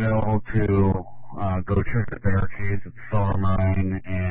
available to go check the barricades at the Solar Mine